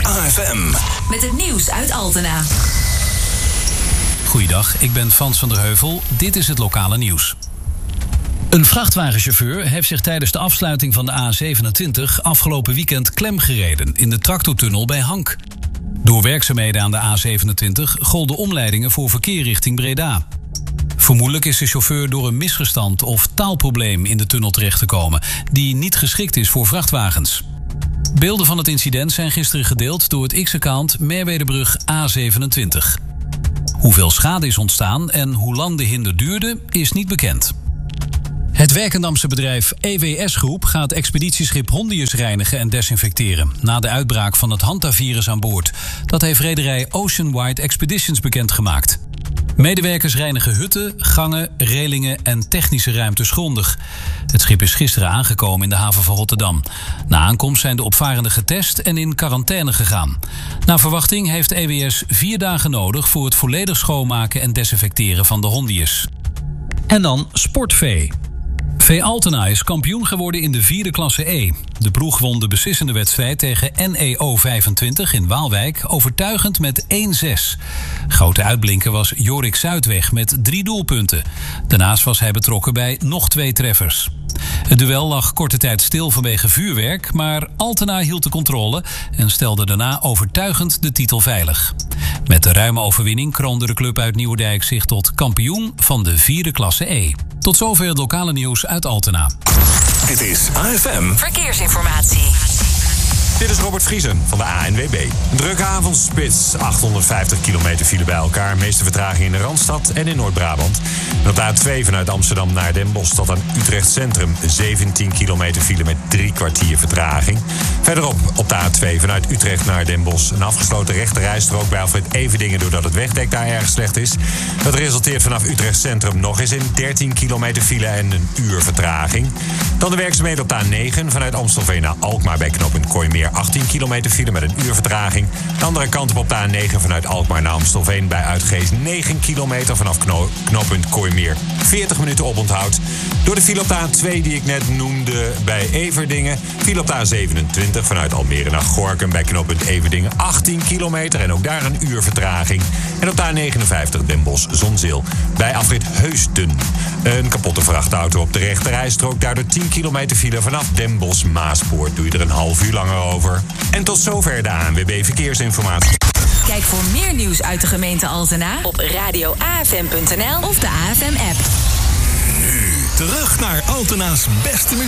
AFM. Met het nieuws uit Altena. Goeiedag, ik ben Frans van der Heuvel. Dit is het lokale nieuws. Een vrachtwagenchauffeur heeft zich tijdens de afsluiting van de A27 afgelopen weekend klemgereden in de tractortunnel bij Hank. Door werkzaamheden aan de A27 golden omleidingen voor verkeer richting Breda. Vermoedelijk is de chauffeur door een misverstand of taalprobleem in de tunnel terechtgekomen, die niet geschikt is voor vrachtwagens. Beelden van het incident zijn gisteren gedeeld door het X-account Merwedebrug A27. Hoeveel schade is ontstaan en hoe lang de hinder duurde, is niet bekend. Het Werkendamse bedrijf EWS Groep gaat expeditieschip Hondius reinigen en desinfecteren na de uitbraak van het hantavirus aan boord. Dat heeft rederij Oceanwide Expeditions bekendgemaakt. Medewerkers reinigen hutten, gangen, relingen en technische ruimtes grondig. Het schip is gisteren aangekomen in de haven van Rotterdam. Na aankomst zijn de opvarenden getest en in quarantaine gegaan. Naar verwachting heeft EWS 4 dagen nodig voor het volledig schoonmaken en desinfecteren van de Hondius. En dan Sportvee. V Altena is kampioen geworden in de 4e klasse E. De ploeg won de beslissende wedstrijd tegen NEO 25 in Waalwijk overtuigend met 1-6. Grote uitblinker was Jorik Zuidweg met 3 doelpunten. Daarnaast was hij betrokken bij nog 2 treffers. Het duel lag korte tijd stil vanwege vuurwerk, maar Altena hield de controle en stelde daarna overtuigend de titel veilig. Met de ruime overwinning kroonde de club uit Nieuwerdijk zich tot kampioen van de 4e klasse E. Tot zover het lokale nieuws uit Altena. Dit is AFM Verkeersinformatie. Dit is Robert Vriesen van de ANWB. Drukke avondspits, 850 kilometer file bij elkaar. Meeste vertraging in de Randstad en in Noord-Brabant. En op de A2 vanuit Amsterdam naar Den Bosch tot aan Utrecht Centrum. 17 kilometer file met 3 kwartier vertraging. Verderop op de A2 vanuit Utrecht naar Den Bosch. Een afgesloten rechterrijstrook bij Alfred Everdingen doordat het wegdek daar erg slecht is. Dat resulteert vanaf Utrecht Centrum nog eens in 13 kilometer file en een uur vertraging. Dan de werkzaamheden op de A9 vanuit Amstelveen naar Alkmaar bij knooppunt Kooimeer. 18 kilometer file met een uur vertraging. De andere kant op de A9 vanuit Alkmaar naar Amstelveen bij Uitgeest 9 kilometer vanaf knooppunt Kooimeer. 40 minuten oponthoud. Door de file op de A2 die ik net noemde bij Everdingen. File op de A27 vanuit Almere naar Gorinchem bij knooppunt Everdingen 18 kilometer en ook daar een uur vertraging. En op de A59 Den Bosch-Zonzeel bij afrit Heusden. Een kapotte vrachtauto op de rechterrijstrook. Daardoor 10 kilometer file vanaf Den Bosch-Maaspoort. Doe je er een half uur langer over. En tot zover de ANWB Verkeersinformatie. Kijk voor meer nieuws uit de gemeente Altena op radioafm.nl of de AFM-app. Nu terug naar Altena's beste muziek.